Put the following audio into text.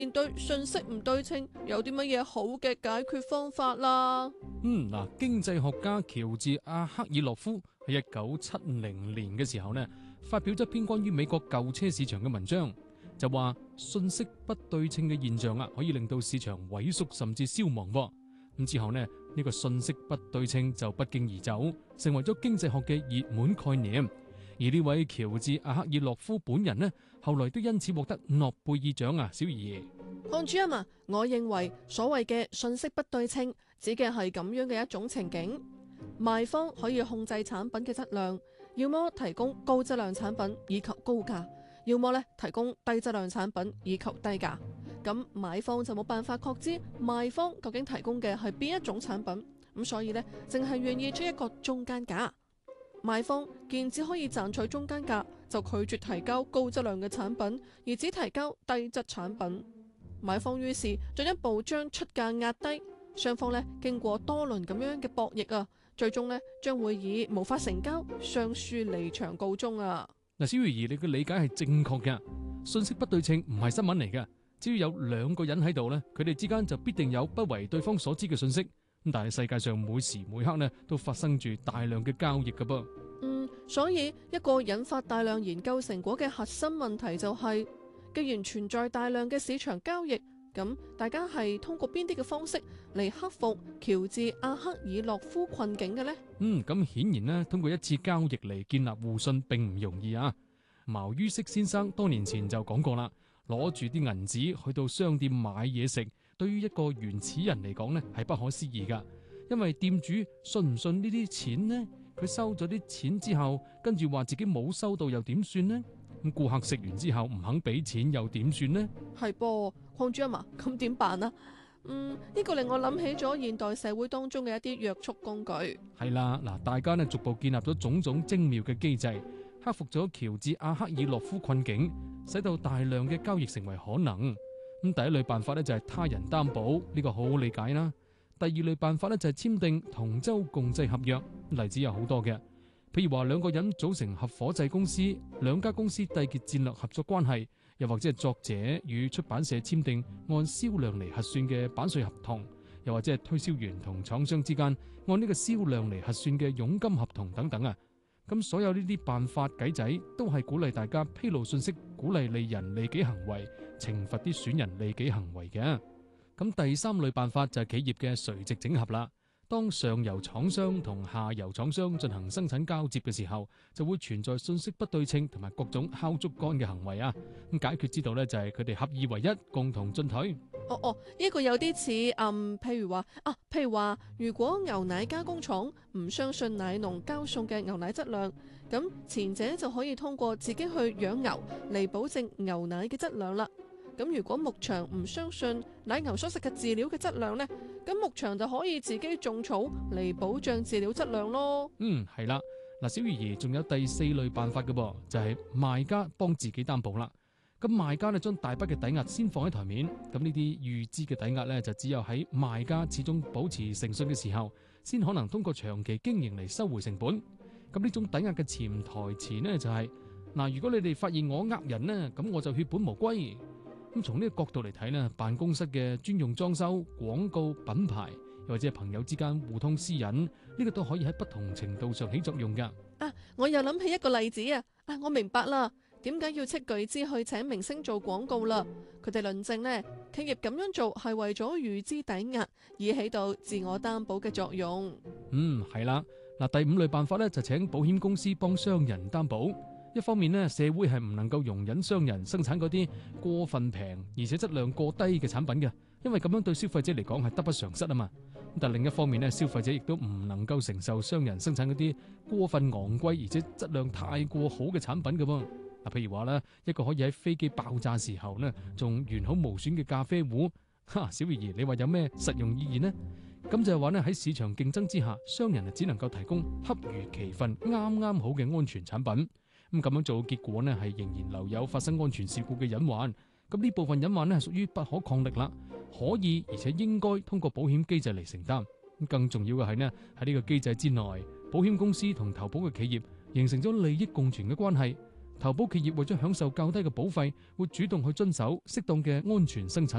面對信息唔對稱，有啲乜嘢好嘅解決方法啦？ 經濟學家喬治阿克爾洛夫喺1970年嘅時候呢，發表咗一篇關於美國舊車市場嘅文章，就話信息不對稱嘅現象可以令到市場萎縮甚至消亡。咁之後呢，呢個信息不對稱就不脛而走，成為咗經濟學嘅熱門概念。而呢位喬治阿克爾洛夫本人呢，後來都因此獲得諾貝爾獎。小儀， 鄺主任啊，我認為所謂嘅信息不對稱，指嘅係咁樣嘅一種情景：賣方可以控制產品嘅質量，要麼提供高質量產品以求高價，要麼提供低質量產品以求低價。咁買方就冇辦法確知賣方究竟提供嘅係邊一種產品，咁所以呢，淨係願意出一個中間價。賣方見只可以賺取中間價，就拒絕提交高質量嘅產品，而只提交低質產品。買方於是進一步將出價壓低，雙方經過多輪咁樣嘅博弈最終將會以無法成交、雙輸離場告終。 小儀，你嘅理解係正確嘅，信息不對稱唔係新聞嚟嘅，只要有兩個人喺度呢，佢哋之間就必定有不為對方所知嘅信息。但係世界上每時每刻都發生住大量嘅交易㗎噃。 所以一個引發大量研究成果嘅核心問題就係，既然存在大量嘅市場交易，咁大家係通過邊啲嘅方式嚟克服喬治阿克爾洛夫困境嘅呢？ 咁顯然通過一次交易嚟建立互信並唔容易。茅于軾先生多年前就講過啦，攞住啲銀紙去到商店買嘢食，對於一個原始人嚟講係不可思議噶，因為店主信唔信呢啲錢呢？佢收咗啲錢之後，跟住話自己冇收到又點算呢？咁顧客食完之後唔肯俾錢又點算呢？ 係噃，鄺主任啊，咁點辦啊？呢個令我諗起咗現代社會當中嘅一啲約束工具。係啦，大家逐步建立咗種種精妙嘅機制，克服咗喬治阿克爾洛夫困境，使到大量嘅交易成為可能。第一類辦法就係他人擔保，呢個好好理解啦。第二類辦法就係簽訂同舟共濟合約，例子有好多嘅，譬如話兩個人組成合夥制公司，兩家公司締結戰略合作關係，又或者係作者與出版社簽訂按銷量嚟核算嘅版稅合同，又或者係推銷員同廠商之間按呢個銷量嚟核算嘅佣金合同等等。咁所有呢啲辦法計仔都係鼓勵大家披露信息，鼓勵利人利己行為，懲罰啲損人利己行為嘅。咁第三類辦法就係企業嘅垂直整合啦。當上游廠商同下游廠商進行生產交接嘅時候，就會存在信息不對稱同埋各種敲竹竿嘅行為。咁解決之道就係佢哋合二為一，共同進退。 呢個有啲似譬如話，如果牛奶加工廠唔相信奶農交送嘅牛奶質量，咁前者就可以通過自己去養牛嚟保證牛奶嘅質量啦。咁如果牧場唔相信奶牛所食嘅飼料嘅質量呢，咁牧場就可以自己種草嚟保障飼料質量咯。 係啦。小儀仲有第四類辦法嘅噃，就係賣家幫自己擔保啦。咁賣家將大筆嘅抵押先放喺台面，咁呢啲預支嘅抵押就只有喺賣家始終保持誠信嘅時候，先可能通過長期經營嚟收回成本。咁呢種抵押嘅潛台詞就係如果你哋發現我呃人呢，咁我就血本無歸。咁從呢個角度嚟睇辦公室嘅專用裝修、廣告、品牌，又或者係朋友之間互通私隱，呢個都可以喺不同程度上起作用噶。 我又諗起一個例子我明白啦，點解要斥巨資去請明星做廣告啦？佢哋論證企業咁樣做係為咗預支抵押，以起到自我擔保嘅作用。 係啦。第五類辦法就請保險公司幫商人擔保。一方面社會係唔能夠容忍商人生產嗰啲過分平而且質量過低嘅產品嘅，因為咁樣對消費者嚟講係得不償失啊嘛。但另一方面消費者亦都唔能夠承受商人生產嗰啲過分昂貴而且質量太過好嘅產品嘅噃。譬如話一個可以喺飛機爆炸時候仲完好無損嘅咖啡壺，小儀，你話有咩實用意義呢？咁就係話喺市場競爭之下，商人只能夠提供恰如其分、啱啱好嘅安全產品。咁樣做嘅結果係仍然留有發生安全事故嘅隱患。咁呢部分隱患係屬於不可抗力啦，可以而且應該通過保險機制嚟承擔。更重要嘅係喺呢個機制之內，保險公司同投保嘅企業形成咗利益共存嘅關係。 投保企業為咗享受較低嘅保費，會主動去遵守適當嘅安全生產